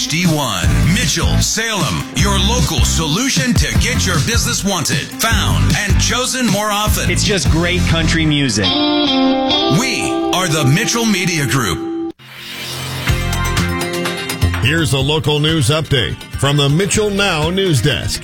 HD1, Mitchell, Salem, your local solution to get your business wanted, found, and chosen more often. It's just great country music. We are the Mitchell Media Group. Here's a local news update from the Mitchell Now News Desk.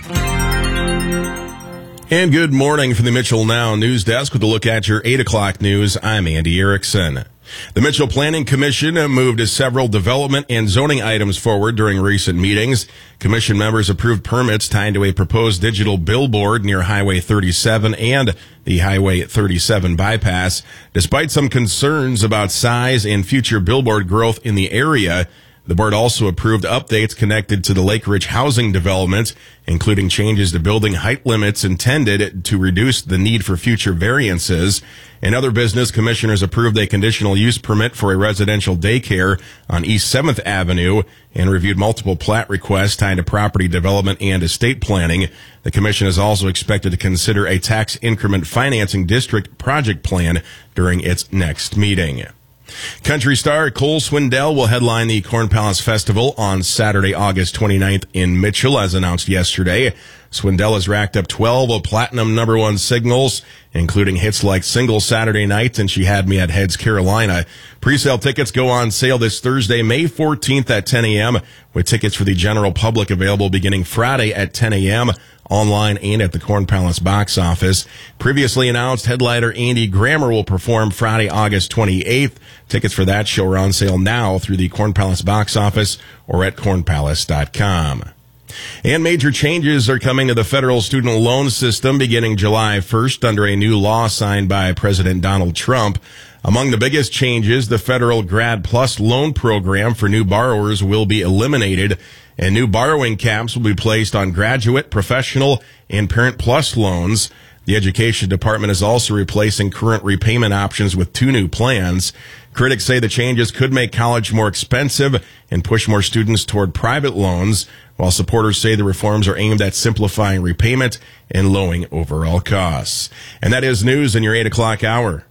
And good morning from the Mitchell Now News Desk with a look at your 8 o'clock news. I'm Andy Erickson. The Mitchell Planning Commission moved several development and zoning items forward during recent meetings. Commission members approved permits tied to a proposed digital billboard near Highway 37 and the Highway 37 bypass. Despite some concerns about size and future billboard growth in the area, the board also approved updates connected to the Lake Ridge housing development, including changes to building height limits intended to reduce the need for future variances. And other business commissioners approved a conditional use permit for a residential daycare on East 7th Avenue and reviewed multiple plat requests tied to property development and estate planning. The commission is also expected to consider a tax increment financing district project plan during its next meeting. Country star Cole Swindell will headline the Corn Palace Festival on Saturday, August 29th in Mitchell, as announced yesterday. Swindell has racked up 12 platinum #1 singles, including hits like Single Saturday Night and She Had Me at Heads Carolina. Presale tickets go on sale this Thursday, May 14th at 10 a.m., with tickets for the general public available beginning Friday at 10 a.m., online and at the Corn Palace box office. Previously announced headliner Andy Grammer will perform Friday, August 28th. Tickets for that show are on sale now through the Corn Palace box office or at cornpalace.com. And major changes are coming to the federal student loan system beginning July 1st under a new law signed by President Donald Trump. Among the biggest changes, the federal Grad Plus loan program for new borrowers will be eliminated, and new borrowing caps will be placed on graduate, professional, and Parent Plus loans. The Education Department is also replacing current repayment options with 2 new plans. Critics say the changes could make college more expensive and push more students toward private loans, while supporters say the reforms are aimed at simplifying repayment and lowering overall costs. And that is news in your 8 o'clock hour.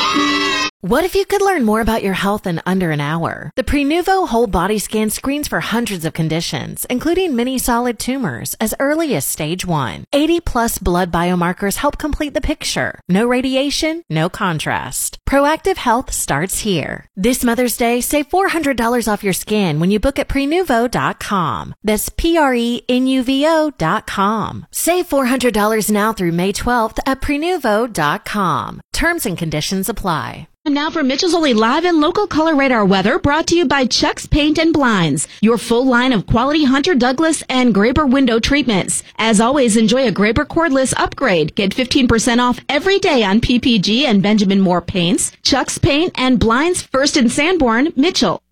What if you could learn more about your health in under an hour? The Prenuvo whole body scan screens for hundreds of conditions, including many solid tumors, as early as stage 1. 80-plus blood biomarkers help complete the picture. No radiation, no contrast. Proactive health starts here. This Mother's Day, save $400 off your scan when you book at Prenuvo.com. That's Prenuvo.com. Save $400 now through May 12th at Prenuvo.com. Terms and conditions apply. And now for Mitchell's only live and local color radar weather, brought to you by Chuck's Paint and Blinds, your full line of quality Hunter Douglas and Graber window treatments. As always, enjoy a Graber cordless upgrade. Get 15% off every day on PPG and Benjamin Moore paints. Chuck's Paint and Blinds, first in Sanborn, Mitchell.